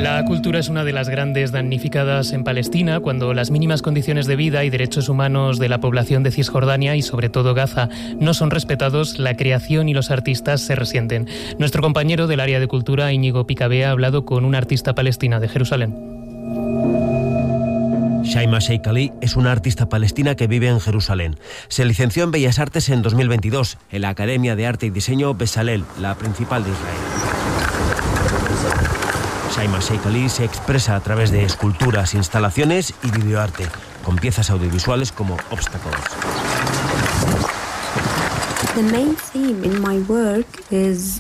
La cultura es una de las grandes damnificadas en Palestina cuando las mínimas condiciones de vida y derechos humanos de la población de Cisjordania y sobre todo Gaza no son respetados, la creación y los artistas se resienten. Nuestro compañero del área de cultura, Íñigo Picabea, ha hablado con una artista palestina de Jerusalén. Shaima Sheikh Ali es una artista palestina que vive en Jerusalén. Se licenció en Bellas Artes en 2022 en la Academia de Arte y Diseño Bezalel, la principal de Israel. Shaima Sheikh Ali se expresa a través de esculturas, instalaciones y videoarte, con piezas audiovisuales como Obstacles. The main theme in my work is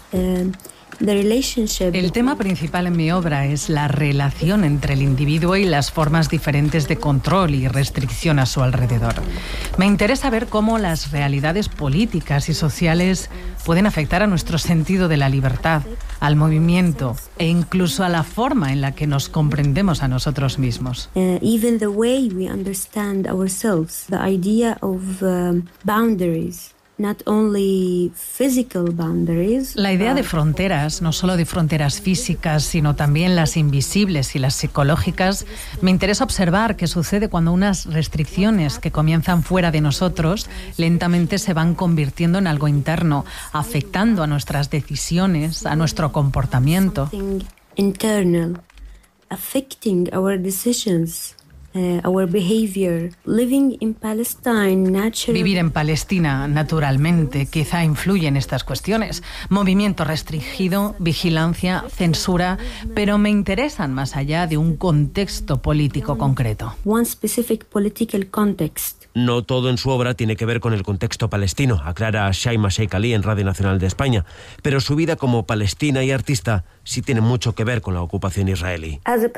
el tema principal en mi obra es la relación entre el individuo y las formas diferentes de control y restricción a su alrededor. Me interesa ver cómo las realidades políticas y sociales pueden afectar a nuestro sentido de la libertad, al movimiento e incluso a la forma en la que nos comprendemos a nosotros mismos. Even the way we understand ourselves, the idea of boundaries. Not only physical boundaries, la idea de fronteras, no solo de fronteras físicas, sino también las invisibles y las psicológicas, me interesa observar qué sucede cuando unas restricciones que comienzan fuera de nosotros lentamente se van convirtiendo en algo interno, afectando a nuestras decisiones, a nuestro comportamiento. Internal, affecting our decisions. Our behavior. Living in Palestine, Vivir en Palestina, naturalmente, quizá influye en estas cuestiones. Movimiento restringido, vigilancia, censura, pero me interesan más allá de un contexto político concreto. One specific political context. No todo en su obra tiene que ver con el contexto palestino, aclara Shaima Sheikh Ali en Radio Nacional de España, pero su vida como palestina y artista sí tiene mucho que ver con la ocupación israelí.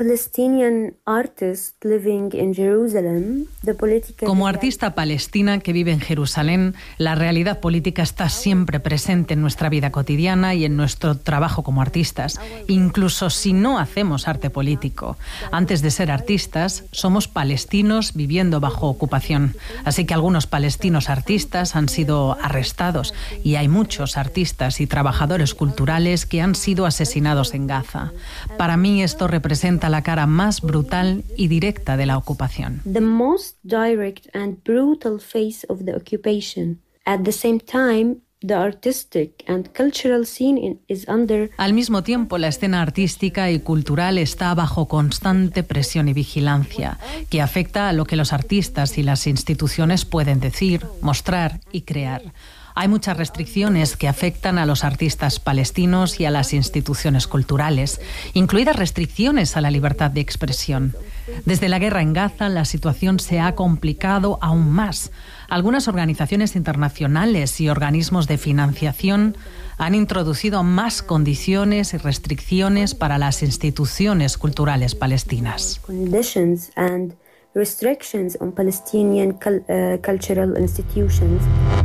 Como artista palestina que vive en Jerusalén, la realidad política está siempre presente en nuestra vida cotidiana y en nuestro trabajo como artistas, incluso si no hacemos arte político. Antes de ser artistas, somos palestinos viviendo bajo ocupación. Así que algunos palestinos artistas han sido arrestados y hay muchos artistas y trabajadores culturales que han sido asesinados en Gaza. Para mí esto representa la cara más brutal y directa de la ocupación. The most direct and brutal face of the occupation. At the same time, the artistic and cultural scene is under... Al mismo tiempo, la escena artística y cultural está bajo constante presión y vigilancia, que afecta a lo que los artistas y las instituciones pueden decir, mostrar y crear. Hay muchas restricciones que afectan a los artistas palestinos y a las instituciones culturales, incluidas restricciones a la libertad de expresión. Desde la guerra en Gaza, la situación se ha complicado aún más. Algunas organizaciones internacionales y organismos de financiación han introducido más condiciones y restricciones para las instituciones culturales palestinas. Conditions and restrictions on Palestinian cultural institutions.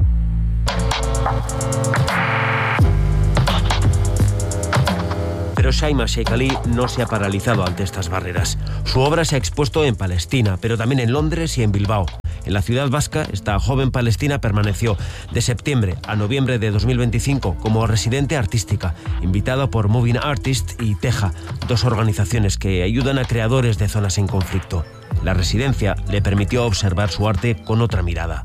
Pero Shaima Sheikh Ali no se ha paralizado ante estas barreras. Su obra se ha expuesto en Palestina, pero también en Londres y en Bilbao. En la ciudad vasca, esta joven palestina permaneció de septiembre a noviembre de 2025 como residente artística, invitada por Moving Artists y Teja, dos organizaciones que ayudan a creadores de zonas en conflicto. La residencia le permitió observar su arte con otra mirada.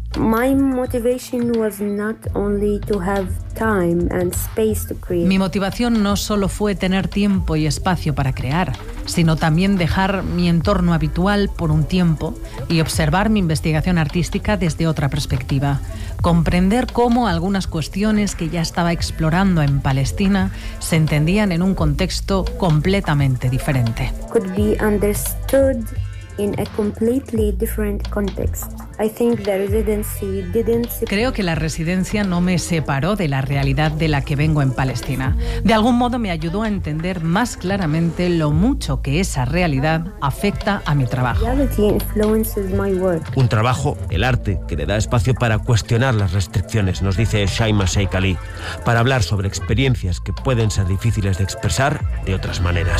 Mi motivación no solo fue tener tiempo y espacio para crear, sino también dejar mi entorno habitual por un tiempo y observar mi investigación artística desde otra perspectiva. Comprender cómo algunas cuestiones que ya estaba explorando en Palestina se entendían en un contexto completamente diferente. Could be understood in a completely different context. I think the residency didn't... Creo que la residencia no me separó de la realidad de la que vengo en Palestina. De algún modo me ayudó a entender más claramente lo mucho que esa realidad afecta a mi trabajo. Reality influences my work. Un trabajo, el arte, que le da espacio para cuestionar las restricciones, nos dice Shaima Sheikh Ali, para hablar sobre experiencias que pueden ser difíciles de expresar de otras maneras.